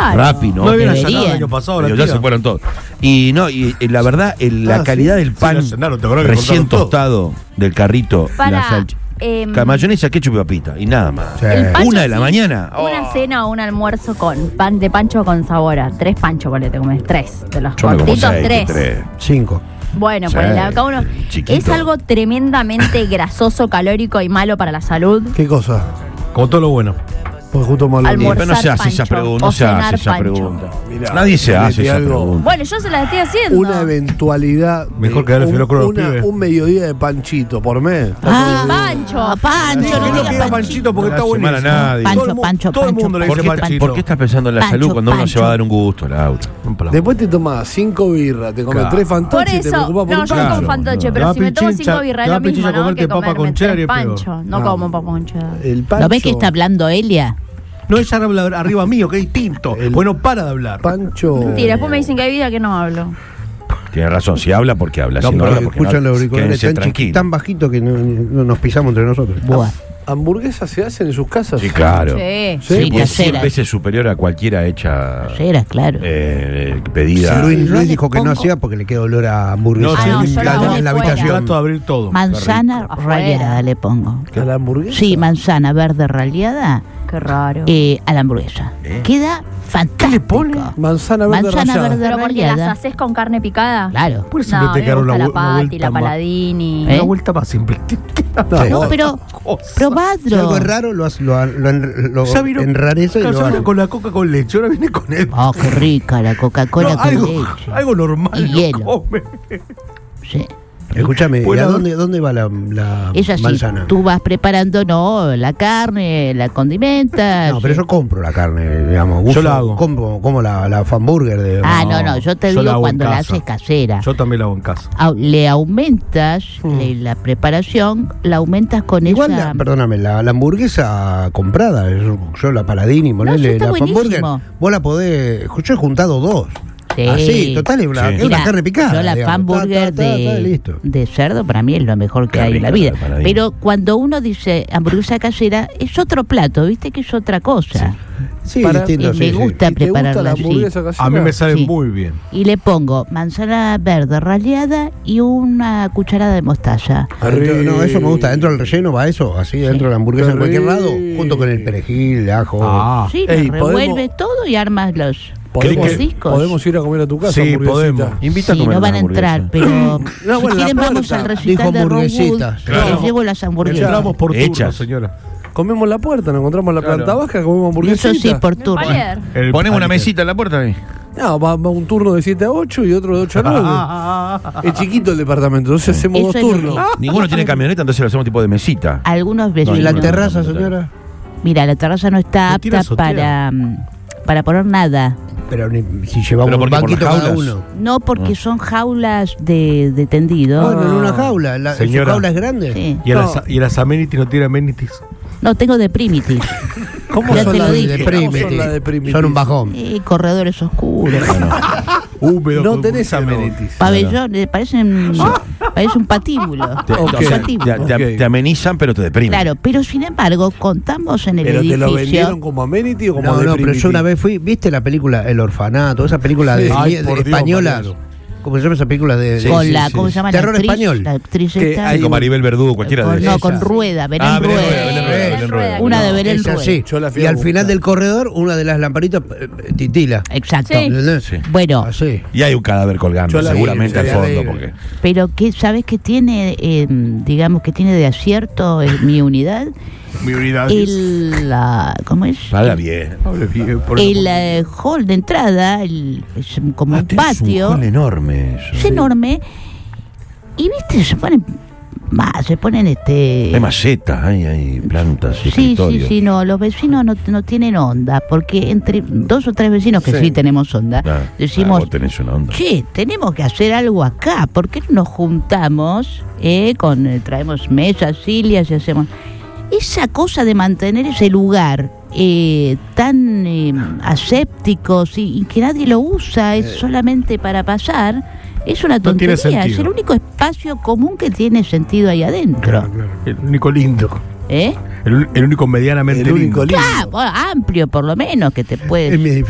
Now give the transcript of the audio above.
Claro. Rappi, ¿no? No habían Deberían. allanado el año pasado. Pero ya se fueron todos. Y no, y la verdad, la calidad del pan Sí, lo allanaron, ¿te acordás que recién cortaron todo? tostado del carrito, Para, la salchicha. Mayonesa, ketchup y papita. Y nada más. Sí. el pancho, Una de la mañana. Una cena o un almuerzo con pan de pancho con sabor a 3 panchos, te comes 3. De los Yo me como cortitos, 6, 3. 5. Bueno, Sí, ponele acá uno. chiquito. Es algo tremendamente grasoso, calórico y malo para la salud. ¿Qué cosa? Como todo lo bueno. Pues justo mal. Almuerzo. Pero no se hace esa pancho pregunta. o No se hace cenar esa pancho. pregunta. Mirá, Nadie se hace esa algo. pregunta. Bueno, yo se la estoy haciendo. Una eventualidad. Mejor que darle filocro a los pibes. Un mediodía de panchito por mes. Pancho. Pancho, No, no no diga diga panchito porque No está hace mal a buenísimo. nadie. Pancho, Todo el mundo le ¿Por dice qué, panchito. ¿Por qué estás pensando en la Pancho, salud cuando uno pancho. se va a dar un gusto, Laura? Después te tomás 5 birras, te comes Claro. 3 Por fantoches y te eso, preocupás por no, un yo no pancho. como fantoche, no. pero Da si me tomo pichincha- 5 birras es da lo mismo, pichincha ¿no? comerte Que papa comerme con 3 cheddar y es peor. panchos. No como papa con cheddar. El pancho. ¿Lo ves que está hablando Elia? No, ella habla arriba mío, que es distinto. Bueno, para de hablar. Pancho. Mentira, después me dicen que hay vida que no hablo. Tiene razón, si habla porque habla, No, si no porque habla porque escuchan los no. auriculares Quédense tan tranquilos. tan bajito que no nos pisamos entre nosotros. Buah. ¿Hamburguesas se hacen en sus casas? Sí, claro. Sí. Sí, Y es 100 caseras. veces superior a cualquiera hecha Caseras, claro. pedida. Sí, Luis Yo le dijo que no pongo- hacía porque le queda olor a hamburguesa No, no, en, yo la, lo hago en la afuera. habitación. Trato de abrir todo. Manzana Afuera. rallada le pongo. ¿A la hamburguesa? Sí, manzana verde rallada Qué raro. a la hamburguesa. Queda fantástico. ¿Qué le pone? Manzana verde Manzana rallada. verde Pero porque las rallada. haces con carne picada. Claro. Por siempre No, te me quedaron gusta la una Pati, vuelta la más. Paladini. ¿Eh? Una vuelta más simple. No, pero Si algo probadlo. es raro, lo Ya vino- enrarece y Claro, lo ya vino hace. con la coca con leche, ahora viene con él. Oh, qué rica la Coca-Cola con algo, leche. algo normal. Y lo hielo. come. Sí. Escúchame, ¿y Bueno, a dónde va la Es así, manzana? tú vas preparando, la carne, la condimentas. No, pero yo compro la carne, digamos. Yo la hago. Compro como la hamburger de... No, yo te yo la digo hago en cuando la casa. haces casera. Yo también la hago en casa. Le aumentas la preparación, la aumentas con Igual, esa... perdóname, la hamburguesa comprada, yo la Paladini, ponele, está la buenísimo. hamburger, vos la podés... Yo he juntado 2. Sí. Así, total, es una, Sí. es una Mira, carne picada. yo la digamos. hamburger listo. de cerdo para mí es lo mejor que Qué hay en la rica vida. la Paladini. Pero cuando uno dice hamburguesa casera, es otro plato, viste que es otra cosa. Sí, Para- distinto, y me gusta ¿Y te gusta prepararla la así. hamburguesa casera? A mí me sale Sí. muy bien. Y le pongo manzana verde rallada y una cucharada de mostaza. No, eso me gusta. Dentro del relleno va eso, así, dentro de la hamburguesa Qué en cualquier rico. lado, junto con el perejil, el ajo. Ah. Sí, Ey, lo revuelves todo y armas los discos. ¿Podemos ir a comer a tu casa? Sí, hamburguesita? podemos. Invita a Sí, comer no una van a entrar, hamburguesa. pero No, si bueno, quieren la vamos puerta. al Dijo recital de Rowood, hamburguesitas. les llevo las hamburguesas. Entramos por turno, Hechas. señora. Comemos la puerta, nos encontramos en la Claro. planta baja, comemos Y hamburguesita. eso sí, por turno. Palier. Ponemos una mesita en la puerta ahí. No, va un turno de 7 a 8 y otro de 8 a 9. Es chiquito el departamento, entonces hacemos Eso dos es lo turnos. Ninguno tiene camioneta, entonces lo hacemos tipo de mesita. Algunos ¿Y vecinos. la no, terraza, no, no, no. señora? Mira, la terraza no está No tiene apta azotea. para poner nada. Pero si llevamos Pero un ¿por qué? ¿Por banquito las cada jaulas? uno. No, porque son jaulas de tendido. Bueno, en una jaula. ¿Su Señora. jaula es grande? Sí. ¿Y las amenities no tiene amenities? No, tengo de primitis. ¿Cómo Ya son te las lo de dije. Primitive? ¿Cómo son las de Primitive? Son un bajón. Corredores oscuros. Húmedo. No con tenés hielo. amenities. Pabellones, parece un patíbulo. Te, Ok. o sea, Patíbulo. te amenizan, pero te deprimen. Claro, pero sin embargo, contamos en el ¿Pero te lo edificio. vendieron como amenity o como No, de no, pero yo una vez fui, ¿viste la película El Orfanato? Esa película de, Ay, de por Dios, española. Mariano. ¿Cómo se llama esa película de Sí, Con sí, la, sí, ¿cómo sí. se llama? Terror la actriz, español. La actriz Que esta. hay Como Maribel Verdugo, cualquiera de No, esas. con Rueda, Belén Ah, Belén Rueda. Rueda, Belén Rueda, Belén Rueda. Una de Belén Es Rueda. así. Yo la fui Y a al buscar. final del corredor, una de las lamparitas titila. Exacto. Sí. ¿Entendés? Sí. Bueno, Así. Y hay un cadáver colgando, Yo la vi, seguramente al sí, fondo. sí. Porque pero que ¿sabes qué tiene, digamos, que tiene de acierto mi unidad? Mi unidad. ¿Cómo es? habla bien. Hable bien, por El eso. hall de entrada, es como un tenés patio. un hall enorme eso. Es enorme. Y viste, se ponen Hay macetas, hay plantas, Sí, escritorios. sí, no, los vecinos no tienen onda, porque entre 2 o 3 vecinos que sí, tenemos onda, Ah, decimos, vos tenés una onda. che, tenemos que hacer algo acá, ¿por qué no nos juntamos, traemos mesas, sillas y hacemos... Esa cosa de mantener ese lugar tan aséptico y que nadie lo usa, es solamente para pasar... Es una No tiene tontería, es sentido. el único espacio común que tiene sentido ahí adentro. Claro, claro. El único lindo. ¿Eh? El único medianamente El único lindo. lindo. Ah, bueno, amplio por lo menos, que te puedes... En mi edificio